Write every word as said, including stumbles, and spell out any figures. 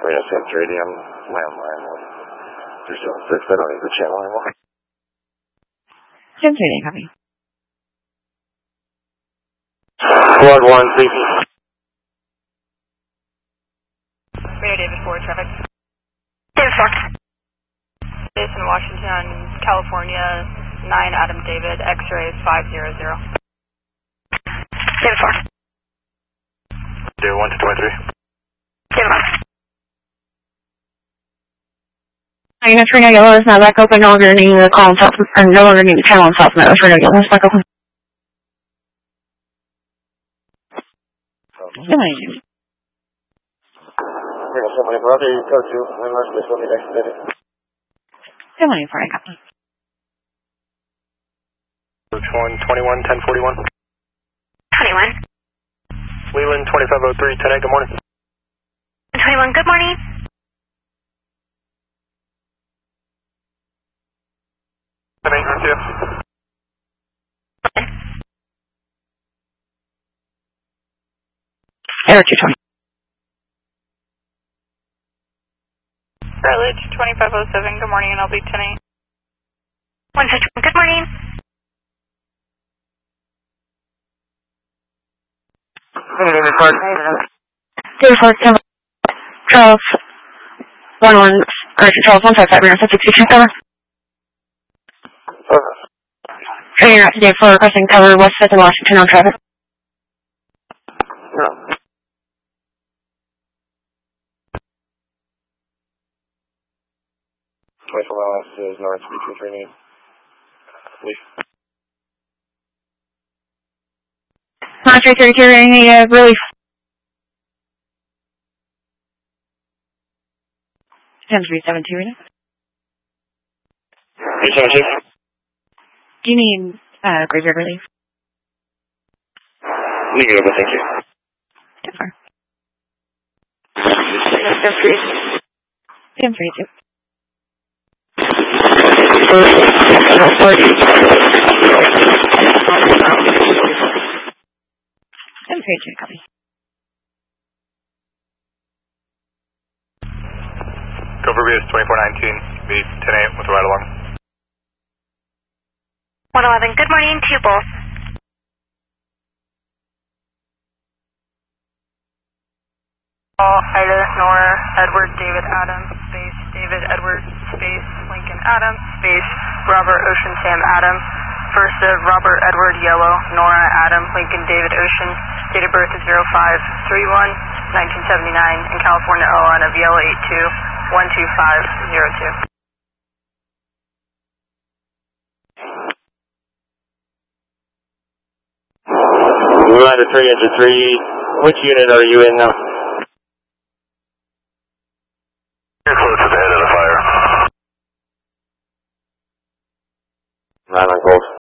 yeah, Sam Trady, I'm my own line. three seven six, I don't need the channel anymore. Sam Trady, copy. Flood one, C P. Radio David four, traffic. David four. Jason, Washington, California, nine Adam David, X-ray five zero zero. David four. David one to twenty-three. David one. Unit Trino Yellow is now back open, no longer needing the call on South, or no longer needing the channel on South Meadow. Trino Yellow is back open. Somebody brother, you go to, I'm not this one, next minute. Somebody for I got one. twenty-one, ten forty-one. twenty-one. Leland, twenty-five oh three, ten eight, good morning. twenty-one, good morning. ten eight, route two. Error two twenty. Charlotte, twenty-five oh seven, good morning, and I'll be ten eight. one fifty-one, good morning. David four. David four, Charles. one one, correction, Charles one five five, we're on sixty-two cover. Training route today for requesting cover west fifth and Washington on traffic. No. twenty-four miles is north, speed two three nine. Leaf. nine three three two, any uh, relief. ten three seven two, right now. three seven two. Do you need uh, graveyard relief? Negative, thank you. ten four. ten three. ten three two. ten three two, copy. Go for B S twenty-four nineteen, be ten eight with the ride along. one eleven, good morning to you both. All, Ida, Nora, Edward, David, Adam, space, David, Edward, space, Lincoln, Adam, space, Robert, Ocean, Sam, Adam, first of Robert, Edward, Yellow, Nora, Adam, Lincoln, David, Ocean, date of birth of zero five three one nineteen seventy-nine, in California, L N of Yellow eight two one two five zero two. Ladder three, engine three, which unit are you in now? You're close to the head of the fire. Nine on gold.